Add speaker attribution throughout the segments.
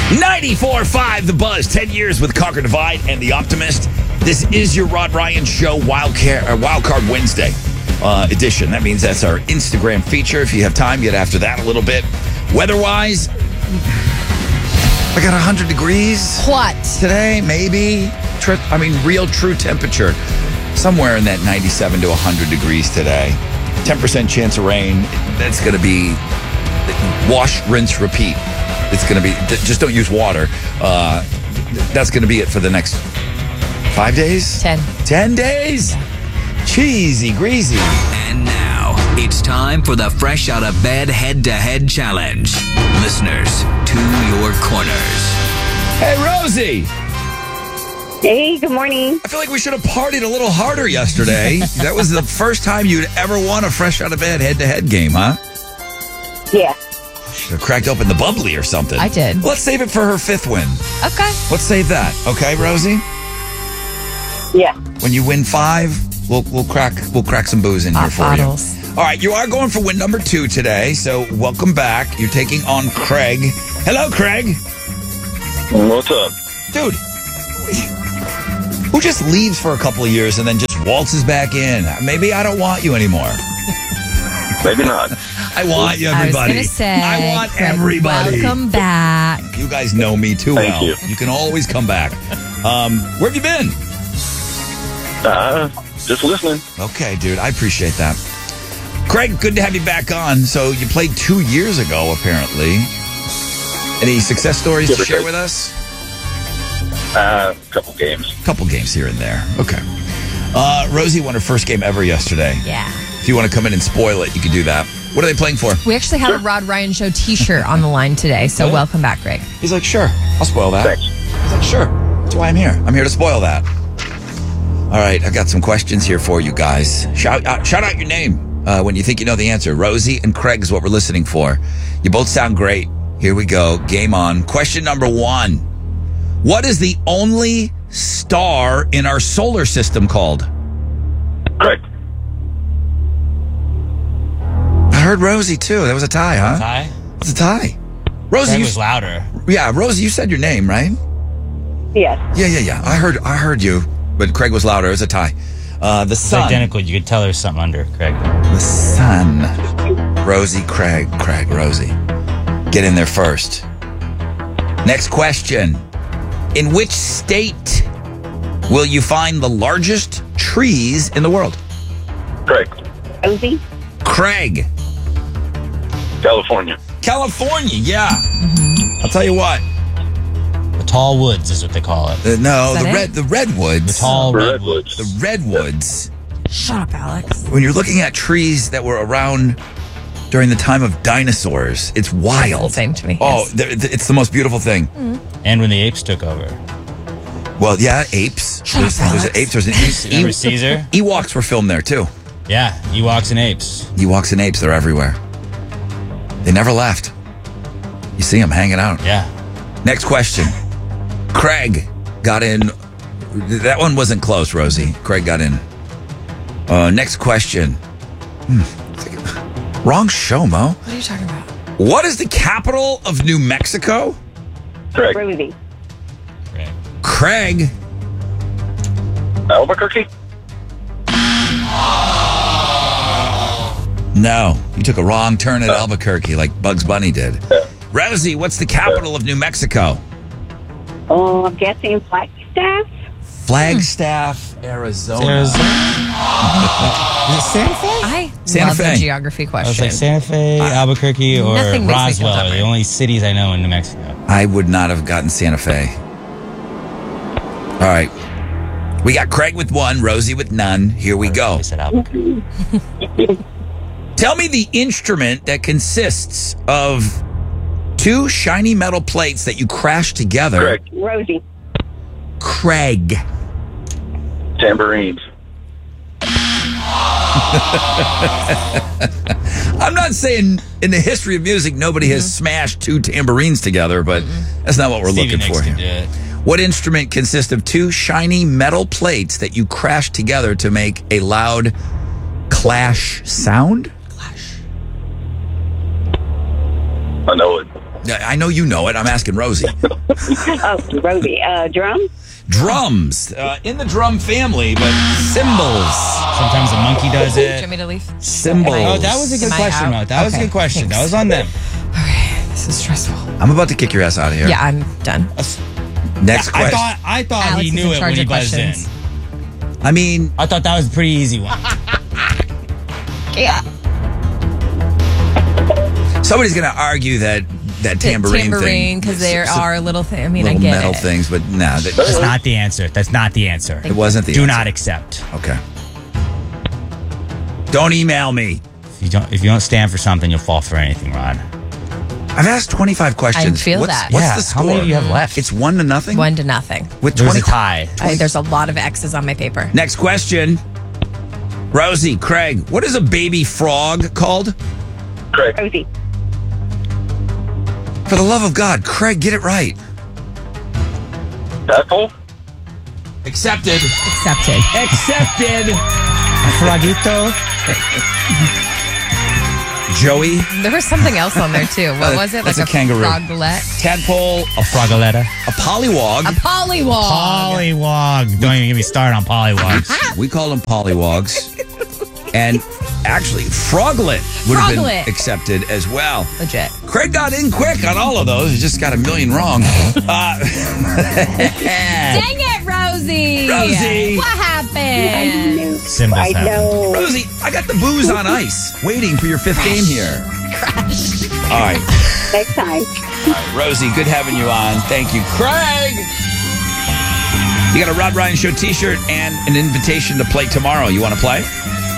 Speaker 1: 94.5 The Buzz, 10 years with Conquer Divide and The Optimist. This is your Rod Ryan Show Wildcard Wednesday edition. That means that's our Instagram feature. If you have time, get after that a little bit. Weather-wise, I got 100 degrees.
Speaker 2: What?
Speaker 1: Today, maybe. Real true temperature. Somewhere in that 97 to 100 degrees today. 10% chance of rain. That's going to be wash, rinse, repeat. It's going to be, just don't use water. That's going to be it for the next 5 days?
Speaker 2: 10.
Speaker 1: 10 days? Cheesy, greasy.
Speaker 3: And now, it's time for the Fresh Out of Bed Head-to-Head Challenge. Listeners, to your corners.
Speaker 1: Hey, Rosie.
Speaker 4: Hey, good morning.
Speaker 1: I feel like we should have partied a little harder yesterday. That was the first time you'd ever won a Fresh Out of Bed head-to-head game, huh?
Speaker 4: Yeah.
Speaker 1: Should have cracked open the bubbly or something.
Speaker 2: I did.
Speaker 1: Let's save it for her fifth win.
Speaker 2: Okay.
Speaker 1: Let's save that. Okay, Rosie?
Speaker 4: Yeah.
Speaker 1: When you win 5, we'll crack some booze in here for
Speaker 2: bottles.
Speaker 1: you. All right, you are going for win number 2 today, so welcome back. You're taking on Craig. Hello, Craig.
Speaker 5: What's up?
Speaker 1: Dude, who just leaves for a couple of years and then just waltzes back in? Maybe I don't want you anymore.
Speaker 5: Maybe not.
Speaker 1: I want you, everybody.
Speaker 2: I was going to say,
Speaker 1: I want
Speaker 2: Craig,
Speaker 1: everybody.
Speaker 2: welcome back.
Speaker 1: You guys know me too
Speaker 5: Thank
Speaker 1: well.
Speaker 5: you.
Speaker 1: You can always come back. Where have you been?
Speaker 5: Just listening.
Speaker 1: Okay, dude. I appreciate that. Craig, good to have you back on. So you played 2 years ago, apparently. Any success stories to share with us?
Speaker 5: A couple games.
Speaker 1: Couple games here and there. Okay. Rosie won her first game ever yesterday.
Speaker 2: Yeah.
Speaker 1: If you want to come in and spoil it, you can do that. What are they playing for?
Speaker 2: We actually have a Rod Ryan Show t-shirt on the line today, so welcome back, Greg.
Speaker 1: He's like, sure, I'll spoil that.
Speaker 5: Thanks.
Speaker 1: He's like, sure. That's why I'm here. I'm here to spoil that. All right, I got some questions here for you guys. Shout out your name when you think you know the answer. Rosie and Craig is what we're listening for. You both sound great. Here we go. Game on. Question number 1. What is the only star in our solar system called?
Speaker 5: Correct.
Speaker 1: I heard Rosie, too. That was a tie, huh?
Speaker 6: Tie?
Speaker 1: It's a tie. Rosie,
Speaker 6: Craig
Speaker 1: you,
Speaker 6: was louder.
Speaker 1: yeah, Rosie, you said your name, right?
Speaker 4: Yes.
Speaker 1: Yeah. I heard you, but Craig was louder. It was a tie. The
Speaker 6: It's
Speaker 1: sun.
Speaker 6: identical. You could tell there's something under, Craig.
Speaker 1: The sun. Rosie, Craig, Rosie. Get in there first. Next question. In which state will you find the largest trees in the world?
Speaker 5: Correct.
Speaker 4: Rosie?
Speaker 1: Craig.
Speaker 5: California.
Speaker 1: California, yeah. I'll tell you what.
Speaker 6: The tall woods is what they call it.
Speaker 1: No,
Speaker 2: Is that
Speaker 1: the redwoods.
Speaker 6: The tall
Speaker 5: Redwoods.
Speaker 6: redwoods.
Speaker 1: The redwoods.
Speaker 2: Shut up, Alex.
Speaker 1: When you're looking at trees that were around during the time of dinosaurs, it's wild.
Speaker 2: Insane to me.
Speaker 1: Oh,
Speaker 2: yes.
Speaker 1: it's the most beautiful thing.
Speaker 6: And when the apes took over.
Speaker 1: Well, yeah, apes. There's apes. There's an
Speaker 6: Remember Caesar?
Speaker 1: Ewoks were filmed there too.
Speaker 6: Yeah, Ewoks and apes.
Speaker 1: Ewoks and apes, they're everywhere. They never left. You see them hanging out.
Speaker 6: Yeah.
Speaker 1: Next question. Craig got in. That one wasn't close, Rosie. Craig got in. Next question. Wrong show, Mo.
Speaker 2: What are you talking about?
Speaker 1: What is the capital of New Mexico?
Speaker 5: Correct.
Speaker 4: Rosie.
Speaker 6: Craig.
Speaker 1: Craig.
Speaker 5: Albuquerque.
Speaker 1: No, you took a wrong turn at Albuquerque like Bugs Bunny did. Rosie, what's the capital of New Mexico?
Speaker 4: Oh, I'm guessing Flagstaff?
Speaker 1: Flagstaff, Arizona.
Speaker 6: Arizona. Is it Santa Fe?
Speaker 2: I
Speaker 1: Santa
Speaker 2: love
Speaker 1: Fe.
Speaker 2: the geography
Speaker 6: I was
Speaker 2: question.
Speaker 6: like Santa Fe, Albuquerque, or
Speaker 2: Nothing makes me feel
Speaker 6: Roswell are the
Speaker 2: dumber.
Speaker 6: only cities I know in New Mexico.
Speaker 1: I would not have gotten Santa Fe. All right. We got Craig with 1, Rosie with none. Here we go.
Speaker 6: I said Albuquerque.
Speaker 1: Tell me the instrument that consists of 2 shiny metal plates that you crash together.
Speaker 5: Correct.
Speaker 4: Rosie.
Speaker 1: Craig.
Speaker 5: Tambourines.
Speaker 1: I'm not saying in the history of music nobody has smashed 2 tambourines together, but that's not what we're
Speaker 6: Stevie
Speaker 1: looking
Speaker 6: Nicks
Speaker 1: for
Speaker 6: could
Speaker 1: here.
Speaker 6: do it.
Speaker 1: What instrument consists of 2 shiny metal plates that you crash together to make a loud clash sound?
Speaker 5: I know it.
Speaker 1: I know you know it. I'm asking Rosie.
Speaker 4: Oh, Rosie. Drum?
Speaker 1: Drums. In the drum family, but cymbals.
Speaker 6: Sometimes a monkey does
Speaker 2: Do you
Speaker 6: it.
Speaker 2: want me to leave?
Speaker 1: Cymbals.
Speaker 6: Oh, that was a good
Speaker 2: Am I
Speaker 6: question,
Speaker 2: out?
Speaker 6: though. That was a
Speaker 2: Okay,
Speaker 6: good question.
Speaker 2: thanks.
Speaker 6: That was on them.
Speaker 2: This is stressful.
Speaker 1: I'm about to kick your ass out of here.
Speaker 2: Yeah, I'm done.
Speaker 1: Next
Speaker 6: I
Speaker 1: question.
Speaker 6: thought
Speaker 2: Alex
Speaker 6: he
Speaker 2: is
Speaker 6: knew
Speaker 2: in
Speaker 6: it
Speaker 2: charge
Speaker 6: when he
Speaker 2: of
Speaker 6: buzzed in.
Speaker 2: questions.
Speaker 1: I mean,
Speaker 6: I thought that was a pretty easy one.
Speaker 2: Yeah.
Speaker 1: somebody's going to argue that tambourine thing.
Speaker 2: because there are little things. I mean,
Speaker 1: little
Speaker 2: I get
Speaker 1: metal
Speaker 2: it.
Speaker 1: things, but nah,
Speaker 6: That's not the answer. That's not the answer.
Speaker 1: it wasn't the
Speaker 6: Do
Speaker 1: answer.
Speaker 6: not accept.
Speaker 1: Okay. Don't email me.
Speaker 6: If you don't stand for something, you'll fall for anything, Rod.
Speaker 1: I've asked 25 questions.
Speaker 2: I feel
Speaker 1: what's,
Speaker 2: that.
Speaker 1: What's
Speaker 6: Yeah,
Speaker 1: the
Speaker 6: how
Speaker 1: score?
Speaker 6: many do you have left?
Speaker 1: It's 1-0.
Speaker 2: 1-0.
Speaker 1: With
Speaker 6: There was
Speaker 1: 20.
Speaker 6: a tie.
Speaker 2: There's a lot of X's on my paper.
Speaker 1: Next question. Rosie, Craig, what is a baby frog called?
Speaker 5: Craig.
Speaker 4: Rosie.
Speaker 1: For the love of God, Craig, get it right.
Speaker 5: Tadpole?
Speaker 1: Accepted.
Speaker 2: Accepted.
Speaker 1: Accepted.
Speaker 6: Frogito.
Speaker 1: Joey,
Speaker 2: There was something else on there too. What was it?
Speaker 1: that's
Speaker 2: Like
Speaker 1: a kangaroo.
Speaker 2: froglet?
Speaker 1: tadpole,
Speaker 6: A frogoletta.
Speaker 1: a pollywog.
Speaker 2: A pollywog.
Speaker 6: Pollywog. Don't even get me started on pollywogs.
Speaker 1: We call them pollywogs. And actually, froglet would have
Speaker 2: Froglet.
Speaker 1: been accepted as well.
Speaker 2: Legit.
Speaker 1: Craig got in quick on all of those. He just got a million wrong.
Speaker 2: Dang it, Rosie.
Speaker 1: Rosie.
Speaker 2: What happened?
Speaker 6: Symbols
Speaker 4: I
Speaker 6: happen.
Speaker 4: know.
Speaker 1: Rosie, I got the booze on ice, waiting for your 5th game here.
Speaker 2: Crash.
Speaker 1: All right.
Speaker 4: Next time.
Speaker 1: Rosie, good having you on. Thank you. Craig! You got a Rod Ryan Show t-shirt and an invitation to play tomorrow. You want to play?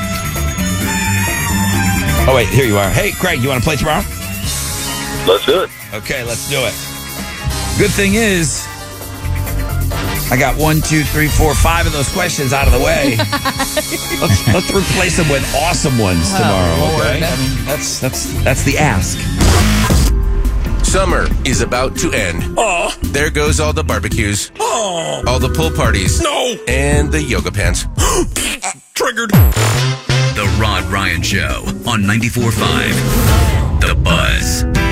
Speaker 1: Oh, wait, here you are. Hey, Craig, you want to play tomorrow?
Speaker 5: Let's do it.
Speaker 1: Okay, let's do it. Good thing is, I got 1, 2, 3, 4, 5 of those questions out of the way. let's replace them with awesome ones tomorrow, okay? I mean, that's the ask.
Speaker 7: Summer is about to end.
Speaker 8: Oh,
Speaker 7: There goes all the barbecues,
Speaker 8: oh,
Speaker 7: all the pool parties,
Speaker 8: no.
Speaker 7: and the yoga pants.
Speaker 8: Triggered.
Speaker 3: The Rod Ryan Show on 94.5 The Buzz.